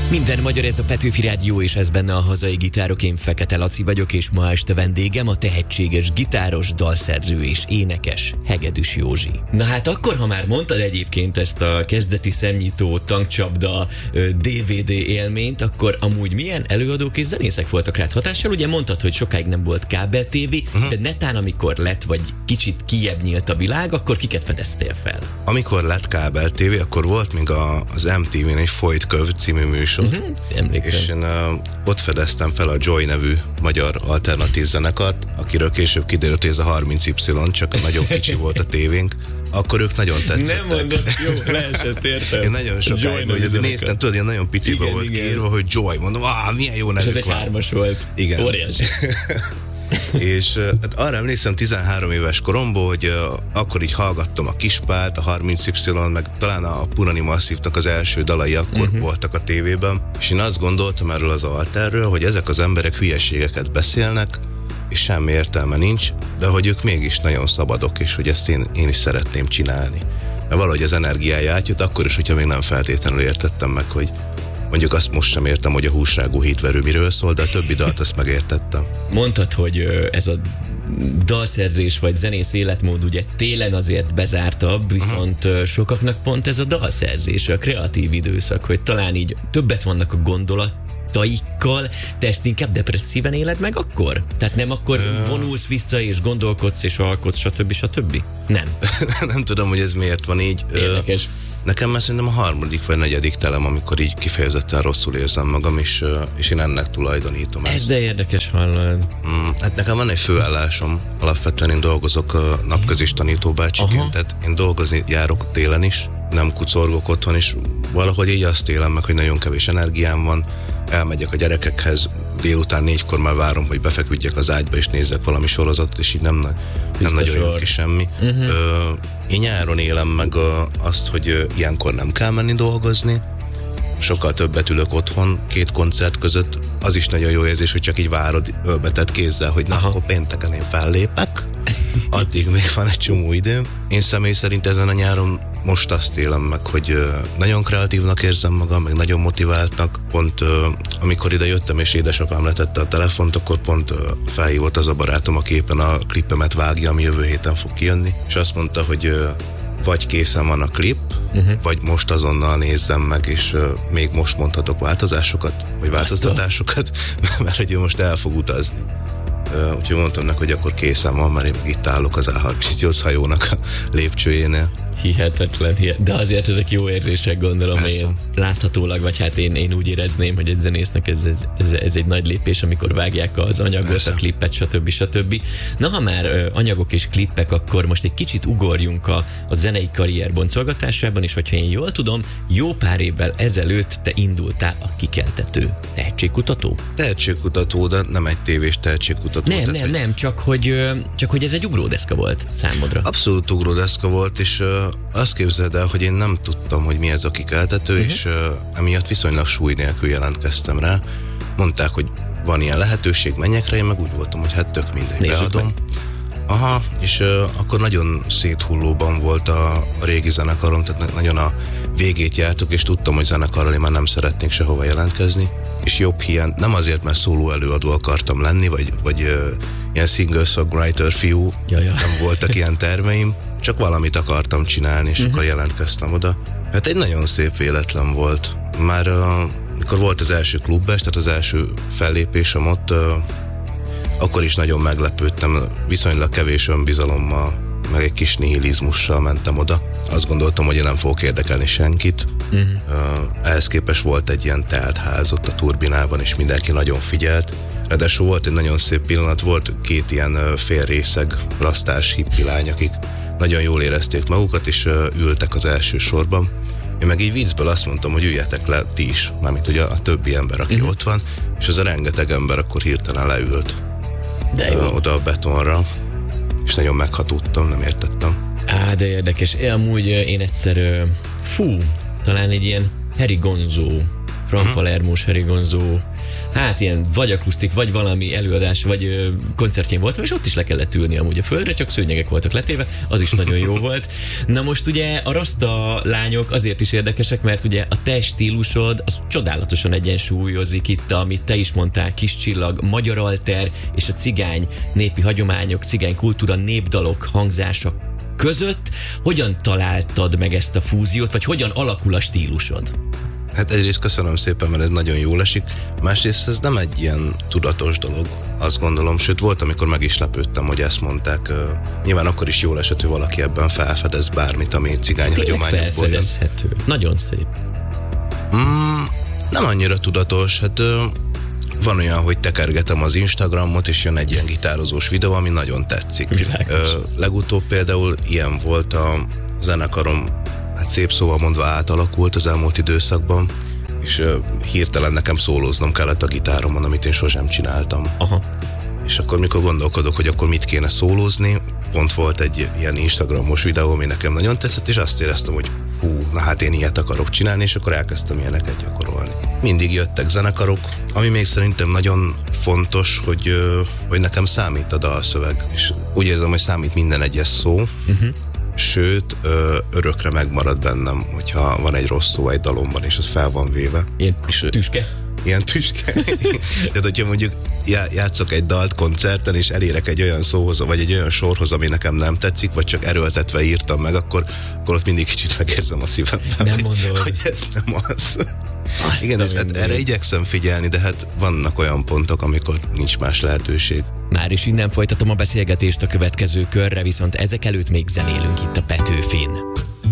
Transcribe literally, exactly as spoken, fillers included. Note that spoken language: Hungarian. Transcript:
Minden magyar, ez a Petőfi Rádió, és ez benne a hazai gitárok. Én Fekete Laci vagyok, és ma este vendégem a tehetséges gitáros, dalszerző és énekes Hegedűs Józsi. Na hát akkor, ha már mondtad egyébként ezt a kezdeti szemnyitó tankcsapda dé vé dé élményt, akkor amúgy milyen előadók és zenészek voltak rád hatással? Ugye mondtad, hogy sokáig nem volt kábel tévé, uh-huh. de netán amikor lett, vagy kicsit kijebb nyílt a világ, akkor kiket fedeztél fel? Amikor lett kábel tévé, akkor volt még a, az em té vén egy Folytköv című műsor. Uh-huh. Emlékszem. És én uh, ott fedeztem fel a Joy nevű magyar alternatív zenekart, akiről később kiderült, hogy ez a harminc Y, csak nagyon kicsi volt a tévénk. Akkor ők nagyon tetszettek. Nem mondod, jó, leesett, értem. Én nagyon sokáig, hogy néztem, tudod, ilyen nagyon picibe volt kiírva, hogy Joy. Mondom, ah, milyen jó nevük van. És ez egy hármas volt. Igen. Óriási. És hát arra emlékszem tizenhárom éves koromból, hogy uh, akkor így hallgattam a Kispált, a harminc Y, meg talán a Punani Masszívnak az első dalai akkor uh-huh. voltak a tévében, és én azt gondoltam erről az alterről, hogy ezek az emberek hülyeségeket beszélnek, és semmi értelme nincs, de hogy ők mégis nagyon szabadok, és hogy ezt én, én is szeretném csinálni. Mert valahogy az energiája átjött, akkor is, hogyha még nem feltétlenül értettem meg, hogy mondjuk azt most sem értem, hogy a Húsrágó hídverő miről szól, de a többi dalt azt megértettem. Mondtad, hogy ez a dalszerzés vagy zenész életmód ugye télen azért bezártabb, viszont uh-huh. sokaknak pont ez a dalszerzés, a kreatív időszak, hogy talán így többet vannak a gondolataikkal, de ezt inkább depresszíven éled meg akkor? Tehát nem akkor uh... vonulsz vissza és gondolkodsz és alkotsz, stb. stb.? Nem. Nem tudom, hogy ez miért van így. Érdekes. Nekem már szerintem a harmadik vagy negyedik telem, amikor így kifejezetten rosszul érzem magam, és, és én ennek tulajdonítom ezt. Ez de érdekes hallod. Mm, hát nekem van egy főállásom, alapvetően én dolgozok napközis tanítóbácsiként, tehát én dolgozni járok télen is, nem kucorgok otthon, és valahogy így azt élem meg, hogy nagyon kevés energiám van, elmegyek a gyerekekhez, délután négykor már várom, hogy befeküdjek az ágyba, és nézzek valami sorozatot, és így nem, nem nagyon jön ki semmi. Uh-huh. Ö, én nyáron élem meg a, azt, hogy ilyenkor nem kell menni dolgozni, sokkal többet ülök otthon, két koncert között, az is nagyon jó érzés, hogy csak így várod ölbetett kézzel, hogy na, aha, akkor pénteken én fellépek, addig még van egy csomó időm. Én személy szerint ezen a nyáron most azt élem meg, hogy nagyon kreatívnak érzem magam, meg nagyon motiváltnak. Pont amikor ide jöttem, és édesapám letette a telefont, akkor pont felhívott az a barátom, aki éppen a klippemet vágja, ami jövő héten fog kijönni, és azt mondta, hogy vagy készen van a klip, uh-huh. vagy most azonnal nézzem meg, és uh, még most mondhatok változásokat, vagy változtatásokat, mert hogy ő most el fog utazni. Uh, úgyhogy mondtam neki, hogy akkor készen van, mert én meg itt állok az á harmincnyolc hajónak a lépcsőjénél. Hihetetlen, hihetetlen, de azért ezek jó érzések, gondolom. Én láthatólag, vagy hát én, én úgy érezném, hogy egy zenésznek ez, ez, ez, ez egy nagy lépés, amikor vágják az anyagot, persze, a klippet, stb. stb. Na, ha már ö, anyagok és klippek, akkor most egy kicsit ugorjunk a, a zenei karrier boncolgatásában, és hogyha én jól tudom, jó pár évvel ezelőtt te indultál a Kikeltető. Tehetségkutató? Tehetségkutató, de nem egy tévés tehetségkutató. Nem, nem, egy... nem, csak hogy, csak hogy ez egy ugródeszka volt számodra. Abszolút ugródeszka volt, és azt képzeld el, hogy én nem tudtam, hogy mi ez a Kikeltető, uh-huh. és uh, emiatt viszonylag súly nélkül jelentkeztem rá. Mondták, hogy van ilyen lehetőség, menjek rá, én meg úgy voltam, hogy hát tök mindegy, beadom. Meg. Aha, és uh, akkor nagyon széthullóban volt a, a régi zenekarom, tehát nagyon a végét jártuk, és tudtam, hogy zenekarral én már nem szeretnék sehova jelentkezni, és jobb hiány, nem azért, mert szóló előadó akartam lenni, vagy, vagy uh, ilyen singer-songwriter fiú, Jaja. nem voltak ilyen terveim, csak valamit akartam csinálni, és uh-huh. akkor jelentkeztem oda. Hát egy nagyon szép véletlen volt. Már uh, mikor volt az első klubes, tehát az első fellépésem ott, uh, akkor is nagyon meglepődtem, viszonylag kevés önbizalommal, meg egy kis nihilizmussal mentem oda. Azt gondoltam, hogy én nem fogok érdekelni senkit. Uh-huh. Uh, ehhez képest volt egy ilyen telt ház ott a Turbinában, és mindenki nagyon figyelt. Ráadásul volt egy nagyon szép pillanat, volt két ilyen uh, félrészeg, rasztás hippi lány, akik nagyon jól érezték magukat, és uh, ültek az első sorban. Én meg így viccből azt mondtam, hogy üljetek le ti is, mármint ugye a többi ember, aki uh-huh. ott van, és az a rengeteg ember akkor hirtelen leült uh, oda a betonra, és nagyon meghatódtam, nem értettem. Á, de érdekes. Én amúgy én egyszer, fú, talán egy ilyen Harry Gonzo, Frank uh-huh. Palermós Harry Gonzo hát ilyen vagy akusztik, vagy valami előadás, vagy ö, koncertjén voltam, és ott is le kellett ülni amúgy a földre, csak szőnyegek voltak letéve, az is nagyon jó volt. Na most ugye a rasta lányok azért is érdekesek, mert ugye a te stílusod az csodálatosan egyensúlyozik itt, amit te is mondtál, Kis Csillag, magyar alter és a cigány népi hagyományok, cigány kultúra, népdalok hangzása között. Hogyan találtad meg ezt a fúziót, vagy hogyan alakul a stílusod? Hát egyrészt köszönöm szépen, mert ez nagyon jól esik. Másrészt ez nem egy ilyen tudatos dolog, azt gondolom. Sőt, volt, amikor meg is lepődtem, hogy ezt mondták. Uh, nyilván akkor is jól esett, hogy valaki ebben felfedez bármit, ami cigány hagyományok volt. Felfedezhető. Nagyon szép. Mm, nem annyira tudatos. Hát uh, van olyan, hogy tekergetem az Instagramot, és jön egy ilyen gitározós videó, ami nagyon tetszik. Uh, legutóbb például ilyen volt a zenekarom, hát szép szóval mondva átalakult az elmúlt időszakban, és uh, hirtelen nekem szólóznom kellett a gitáromon, amit én sosem csináltam. Aha. És akkor mikor gondolkodok, hogy akkor mit kéne szólózni, pont volt egy ilyen Instagramos videó, ami nekem nagyon tetszett, és azt éreztem, hogy hú, na hát én ilyet akarok csinálni, és akkor elkezdtem ilyeneket gyakorolni. Mindig jöttek zenekarok, ami még szerintem nagyon fontos, hogy, uh, hogy nekem számít a dalszöveg, és úgy érzem, hogy számít minden egyes szó, uh-huh. Sőt, ö, örökre megmarad bennem, hogyha van egy rossz szó egy dalomban, és az fel van véve. Ilyen és, tüske? Ilyen tüske. Tehát, hogyha mondjuk játszok egy dalt koncerten, és elérek egy olyan szóhoz, vagy egy olyan sorhoz, ami nekem nem tetszik, vagy csak erőltetve írtam meg, akkor, akkor ott mindig kicsit megérzem a szívemben. Nem mondod. Hogy ez nem az. Azt igen, és hát erre igyekszem figyelni, de hát vannak olyan pontok, amikor nincs más lehetőség. Már is innen folytatom a beszélgetést a következő körre, viszont ezek előtt még zenélünk itt a Petőfin.